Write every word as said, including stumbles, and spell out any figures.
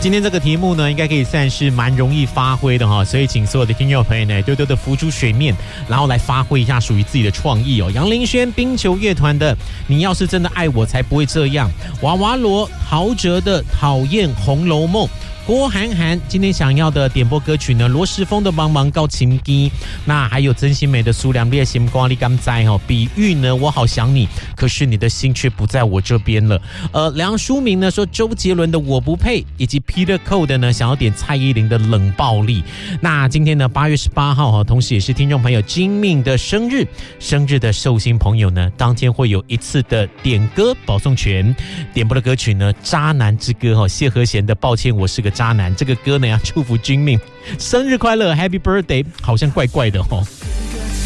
今天这个题目呢，应该可以算是蛮容易发挥的哈，所以请所有的听众朋友呢，多多的浮出水面，然后来发挥一下属于自己的创意哦。杨林轩冰球乐团的《你要是真的爱我才不会这样》，娃娃罗陶喆的《讨厌红楼梦》。郭涵涵今天想要的点播歌曲呢，罗时丰的《茫茫高情机》，那还有曾心美的《苏良烈心光你甘在》哦，比喻呢我好想你，可是你的心却不在我这边了。呃，梁书明呢说周杰伦的《我不配》，以及 Peter Cole 的呢想要点蔡依林的《冷暴力》。那今天呢八月十八号哈，同时也是听众朋友金命的生日，生日的寿星朋友呢，当天会有一次的点歌保送权。点播的歌曲呢，《渣男之歌》哈，谢和弦的《抱歉我是个渣男》这个歌呢要祝福君命生日快乐 ，Happy Birthday， 好像怪怪的哦。